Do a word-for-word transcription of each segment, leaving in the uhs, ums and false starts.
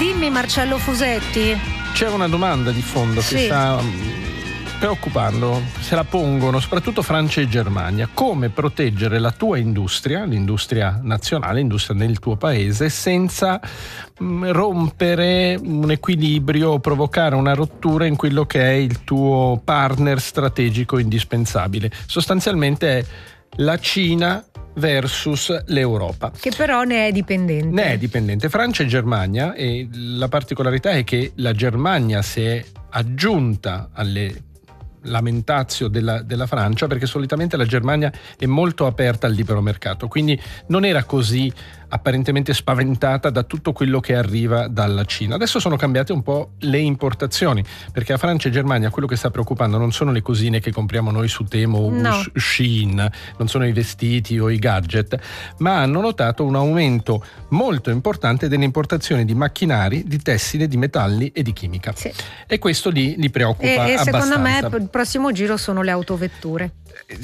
Dimmi Marcello Fusetti. C'è una domanda di fondo sì. che sta preoccupando, se la pongono soprattutto Francia e Germania: come proteggere la tua industria, l'industria nazionale, l'industria nel tuo paese, senza mh, rompere un equilibrio o provocare una rottura in quello che è il tuo partner strategico indispensabile. Sostanzialmente è la Cina versus l'Europa, che però ne è dipendente. Ne è dipendente Francia e Germania, e la particolarità è che la Germania si è aggiunta alle lamentatio della, della Francia, perché solitamente la Germania è molto aperta al libero mercato, quindi non era così apparentemente spaventata da tutto quello che arriva dalla Cina. Adesso sono cambiate un po' le importazioni, perché a Francia e Germania quello che sta preoccupando non sono le cosine che compriamo noi su Temu no. o Shein, non sono i vestiti o i gadget, ma hanno notato un aumento molto importante delle importazioni di macchinari, di tessile, di metalli e di chimica. Sì. E questo li, li preoccupa e, e abbastanza. Secondo me il prossimo giro sono le autovetture.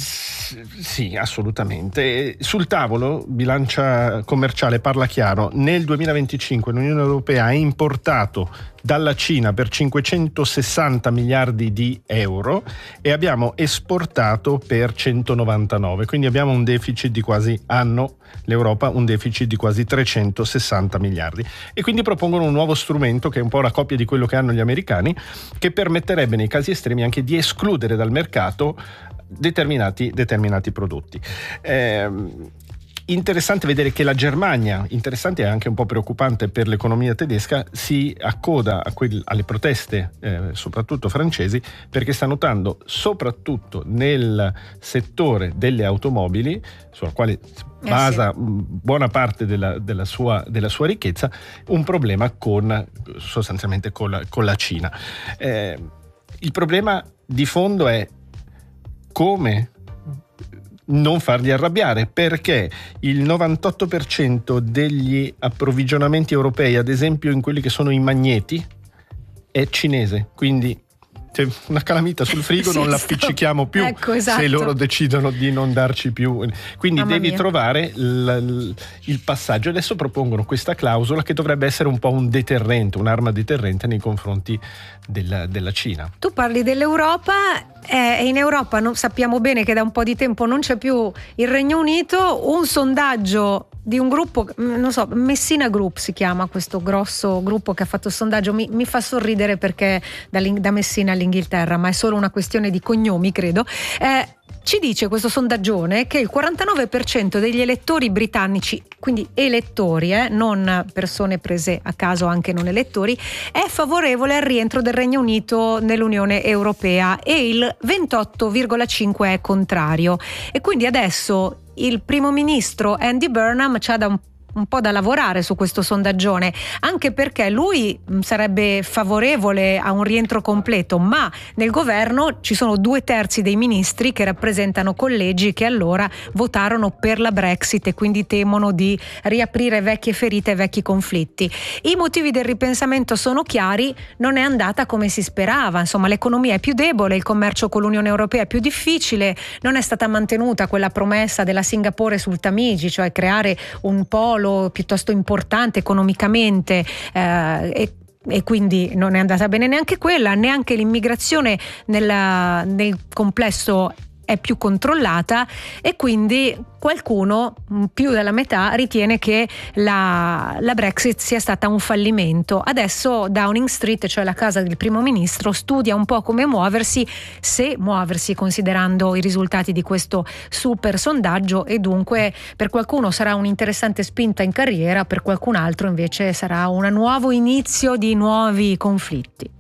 Sì, assolutamente. Sul tavolo bilancia commerciale parla chiaro: nel duemilaventicinque l'Unione Europea ha importato dalla Cina per cinquecentosessanta miliardi di euro e abbiamo esportato per centonovantanove, quindi abbiamo un deficit di quasi, hanno l'Europa un deficit di quasi trecentosessanta miliardi, e quindi propongono un nuovo strumento che è un po' la copia di quello che hanno gli americani, che permetterebbe nei casi estremi anche di escludere dal mercato determinati, determinati prodotti. Eh, interessante vedere che la Germania, interessante e anche un po' preoccupante per l'economia tedesca, si accoda a quel, alle proteste eh, soprattutto francesi, perché sta notando soprattutto nel settore delle automobili, sulla quale basa eh sì. buona parte della, della, sua, della sua ricchezza, un problema con sostanzialmente con la, con la Cina. Eh, il problema di fondo è come non farli arrabbiare, perché il novantotto per cento degli approvvigionamenti europei, ad esempio in quelli che sono i magneti, è cinese, quindi c'è una calamita sul frigo, sì, non l'appiccichiamo più, ecco, esatto. se loro decidono di non darci più, quindi Mamma devi mia. trovare il, il passaggio. Adesso propongono questa clausola che dovrebbe essere un po' un deterrente, un'arma deterrente nei confronti della, della Cina. Tu parli dell'Europa e in Europa non, sappiamo bene che da un po' di tempo non c'è più il Regno Unito. Un sondaggio di un gruppo, non so, Messina Group si chiama questo grosso gruppo che ha fatto il sondaggio, mi, mi fa sorridere perché da, da Messina all'Inghilterra, ma è solo una questione di cognomi, credo. Eh, ci dice questo sondaggione che il quarantanove per cento degli elettori britannici, quindi elettori, eh, non persone prese a caso, anche non elettori, è favorevole al rientro del Regno Unito nell'Unione Europea, e il ventotto virgola cinque è contrario. E quindi adesso il primo ministro Andy Burnham c'ha da un un po' da lavorare su questo sondaggione, anche perché lui sarebbe favorevole a un rientro completo, ma nel governo ci sono due terzi dei ministri che rappresentano collegi che allora votarono per la Brexit e quindi temono di riaprire vecchie ferite e vecchi conflitti. I motivi del ripensamento sono chiari: non è andata come si sperava, insomma l'economia è più debole, il commercio con l'Unione Europea è più difficile, non è stata mantenuta quella promessa della Singapore sul Tamigi, cioè creare un polo piuttosto importante economicamente, eh, e e quindi non è andata bene neanche quella, neanche l'immigrazione nella, nel complesso è più controllata, e quindi qualcuno, più della metà, ritiene che la, la Brexit sia stata un fallimento. Adesso Downing Street, cioè la casa del primo ministro, studia un po' come muoversi, se muoversi, considerando i risultati di questo super sondaggio, e dunque per qualcuno sarà un'interessante spinta in carriera, per qualcun altro invece sarà un nuovo inizio di nuovi conflitti.